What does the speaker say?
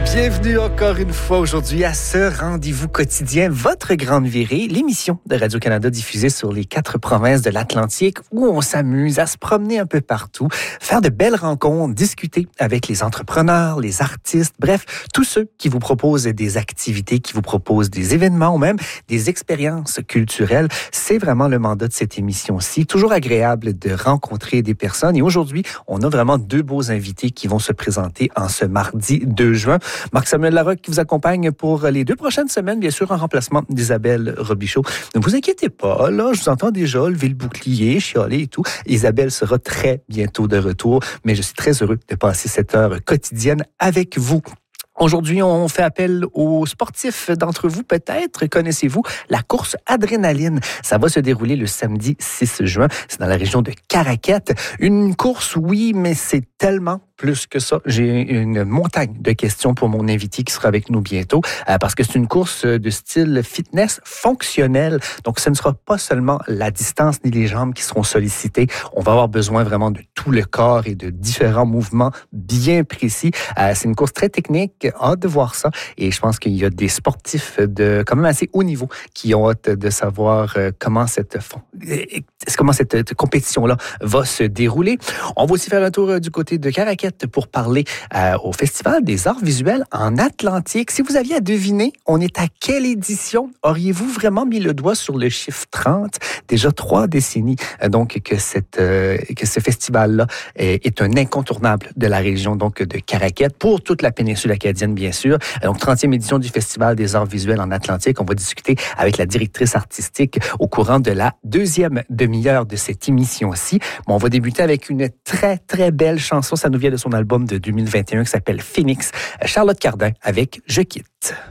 Bienvenue encore une fois aujourd'hui à ce rendez-vous quotidien, votre grande virée, l'émission de Radio-Canada diffusée sur les 4 provinces de l'Atlantique où on s'amuse à se promener un peu partout, faire de belles rencontres, discuter avec les entrepreneurs, les artistes, bref, tous ceux qui vous proposent des activités, qui vous proposent des événements ou même des expériences culturelles. C'est vraiment le mandat de cette émission-ci. Toujours agréable de rencontrer des personnes et aujourd'hui, on a vraiment deux beaux invités qui vont se présenter en ce mardi 2 juin. Marc-Samuel Larocque qui vous accompagne pour les 2 prochaines semaines, bien sûr, en remplacement d'Isabelle Robichaud. Ne vous inquiétez pas, là, je vous entends déjà lever le bouclier, chialer et tout. Isabelle sera très bientôt de retour, mais je suis très heureux de passer cette heure quotidienne avec vous. Aujourd'hui, on fait appel aux sportifs d'entre vous. Peut-être connaissez-vous la course Adrénaline. Ça va se dérouler le samedi 6 juin. C'est dans la région de Caraquette. Une course, oui, mais c'est tellement plus que ça. J'ai une montagne de questions pour mon invité qui sera avec nous bientôt parce que c'est une course de style fitness fonctionnel. Donc, ce ne sera pas seulement la distance ni les jambes qui seront sollicitées. On va avoir besoin vraiment de tout le corps et de différents mouvements bien précis. C'est une course très technique. Hâte de voir ça. Et je pense qu'il y a des sportifs de quand même assez haut niveau qui ont hâte de savoir comment cette compétition-là va se dérouler. On va aussi faire un tour du côté de Caraquette pour parler au Festival des arts visuels en Atlantique. Si vous aviez à deviner, on est à quelle édition? Auriez-vous vraiment mis le doigt sur le chiffre 30? Déjà 3 décennies donc que ce festival-là est un incontournable de la région donc de Caraquette pour toute la péninsule acadienne, bien sûr. Donc 30e édition du Festival des arts visuels en Atlantique. On va discuter avec la directrice artistique au courant de la 2e demi-heure de cette émission-ci. Bon, on va débuter avec une très, très belle chanson. Ça nous vient de son album de 2021 qui s'appelle Phoenix. Charlotte Cardin avec Je quitte.